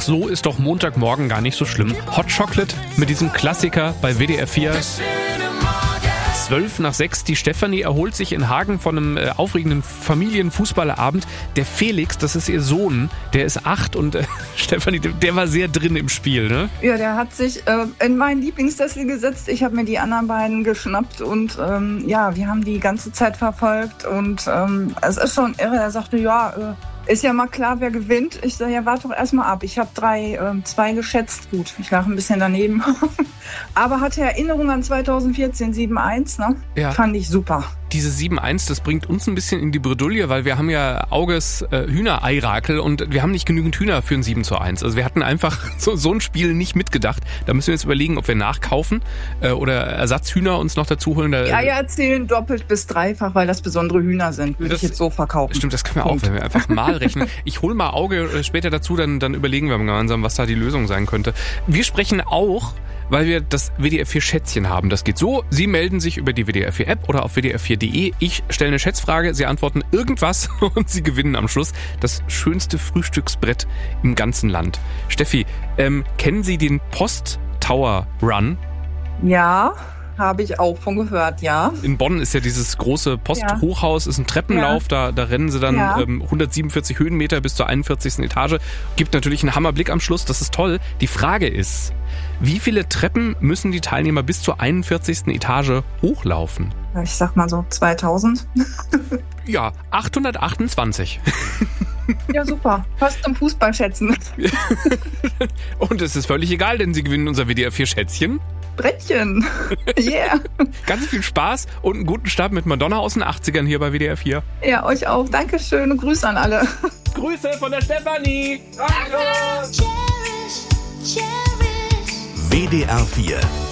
so ist doch Montagmorgen gar nicht so schlimm. Hot Chocolate mit diesem Klassiker bei WDR 4. 5:12, die Stefanie erholt sich in Hagen von einem aufregenden Familienfußballabend. Der Felix, das ist ihr Sohn, der ist 8 und Stefanie, der war sehr drin im Spiel, ne? Ja, der hat sich in meinen Lieblingssessel gesetzt. Ich habe mir die anderen beiden geschnappt und wir haben die ganze Zeit verfolgt und es ist schon irre. Er sagte, ist ja mal klar, wer gewinnt. Ich sage, ja, warte doch erstmal ab. Ich habe 2 geschätzt. Gut, ich lag ein bisschen daneben. Aber hatte Erinnerung an 2014, 7-1, ne? Ja. Fand ich super. Diese 7-1, das bringt uns ein bisschen in die Bredouille, weil wir haben ja Auges Hühnereirakel und wir haben nicht genügend Hühner für ein 7:1. Also wir hatten einfach so ein Spiel nicht mitgedacht. Da müssen wir jetzt überlegen, ob wir nachkaufen oder Ersatzhühner uns noch dazu holen. Die Eier zählen doppelt bis dreifach, weil das besondere Hühner sind. Würde ich jetzt so verkaufen. Stimmt, das können wir auch, wenn wir einfach mal rechnen. Ich hole mal Auge später dazu, dann überlegen wir gemeinsam, was da die Lösung sein könnte. Wir sprechen auch, weil wir das WDR 4 Schätzchen haben. Das geht so, Sie melden sich über die WDR 4 App oder auf WDR4.de. Ich stelle eine Schätzfrage, Sie antworten irgendwas und Sie gewinnen am Schluss das schönste Frühstücksbrett im ganzen Land. Steffi, kennen Sie den Post Tower Run? Ja, habe ich auch von gehört, ja. In Bonn ist ja dieses große Posthochhaus, ist ein Treppenlauf, da rennen sie dann 147 Höhenmeter bis zur 41. Etage. Gibt natürlich einen Hammerblick am Schluss, das ist toll. Die Frage ist, wie viele Treppen müssen die Teilnehmer bis zur 41. Etage hochlaufen? Ich sag mal so 2000. Ja, 828. Ja, super. Fast zum Fußballschätzen. Und es ist völlig egal, denn Sie gewinnen unser WDR 4 Schätzchen. Brettchen. Yeah. Ganz viel Spaß und einen guten Start mit Madonna aus den 80ern hier bei WDR 4. Ja, euch auch. Dankeschön und Grüße an alle. Grüße von der Stefanie. WDR 4